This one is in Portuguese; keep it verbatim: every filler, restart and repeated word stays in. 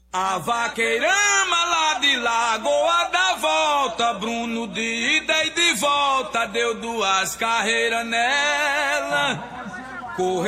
A vaqueirama lá de Lagoa da Volta, Bruno de ida e de volta, deu duas carreiras nela. Correu